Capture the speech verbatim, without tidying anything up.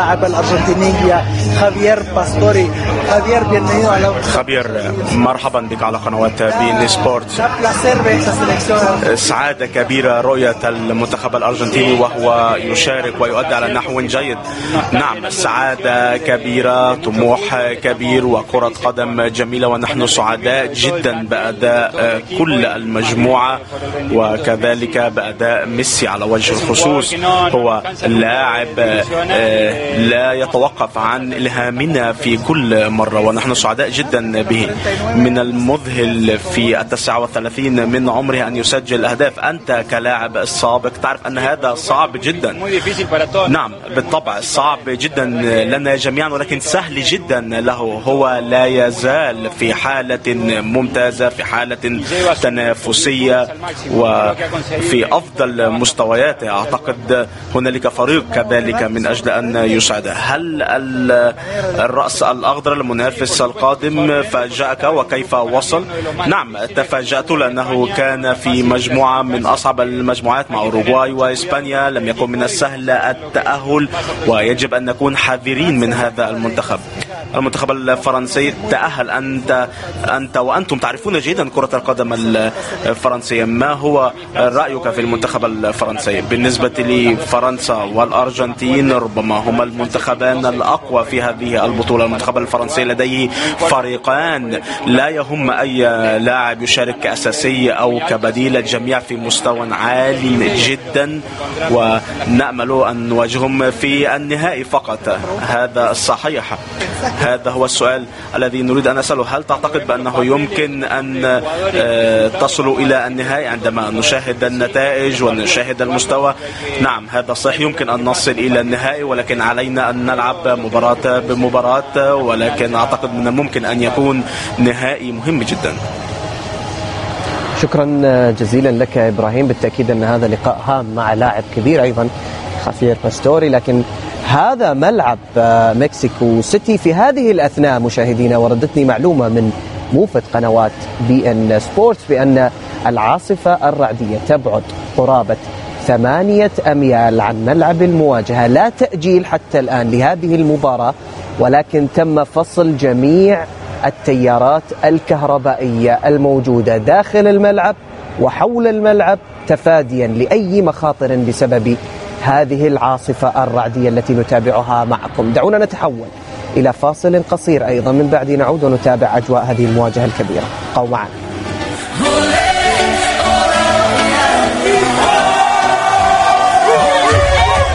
اللاعب الأرجنتيني خافيير باستوري. خافيير bienvenido. خافيير مرحبا بك على قنوات بي إن سبورت. سعادة كبيرة رؤية المنتخب الأرجنتيني وهو يشارك ويؤدي على نحو جيد. نعم، سعادة كبيرة، طموح كبير وكرة قدم جميلة، ونحن سعداء جدا بأداء كل المجموعة وكذلك بأداء ميسي على وجه الخصوص. هو لاعب لا يتوقف عن إلهامنا في كل مرة ونحن سعداء جدا به. من المذهل في التاسعة والثلاثين من عمره أن يسجل أهداف. أنت كلاعب سابق تعرف أن هذا صعب جدا. نعم بالطبع صعب جدا لنا جميعا، ولكن سهل جدا له. هو لا يزال في حالة ممتازة، في حالة تنافسية وفي أفضل مستوياته. أعتقد هنالك فريق كذلك من أجل أن يسعده. هل الرأس الأخضر المنافس القادم فاجأك وكيف وصل؟ نعم تفاجأت لأنه كان في مجموعة من أصعب المجموعات مع أوروغواي وإسبانيا. لم يكن من السهل التأهل ويجب أن نكون حذرين من هذا المنتخب. المنتخب الفرنسي تأهل. أنت أنت وأنتم تعرفون جيدا كرة القدم الفرنسية. ما هو رأيك في المنتخب الفرنسي؟ بالنسبة لي فرنسا والأرجنتين ربما هما المنتخبان الأقوى في هذه البطولة. المنتخب الفرنسي لديه فريقان لا يهم أي لاعب يشارك كأساسي أو كبديل، الجميع في مستوى عالي جدا ونأمل أن نواجههم في النهائي فقط. هذا الصحيح. هذا هو السؤال الذي نريد أن نسأله. هل تعتقد بأنه يمكن أن تصلوا إلى النهائي عندما نشاهد النتائج ونشاهد المستوى؟ نعم هذا صحيح، يمكن أن نصل إلى النهائي، ولكن علينا أن نلعب مباراة بمباراة. ولكن أعتقد من الممكن أن يكون نهائي مهم جدا. شكرا جزيلا لك إبراهيم. بالتأكيد أن هذا لقاء هام مع لاعب كبير أيضا خافيير باستوري. لكن هذا ملعب مكسيكو سيتي في هذه الأثناء مشاهدينا، وردتني معلومة من موفد قنوات بي إن سبورت بأن العاصفة الرعدية تبعد قرابة ثمانية أميال عن ملعب المواجهة. لا تأجيل حتى الآن لهذه المباراة، ولكن تم فصل جميع التيارات الكهربائية الموجودة داخل الملعب وحول الملعب تفاديا لأي مخاطر بسبب هذه العاصفة الرعدية التي نتابعها معكم. دعونا نتحول إلى فاصل قصير أيضا، من بعد نعود ونتابع أجواء هذه المواجهة الكبيرة. قوموا معنا.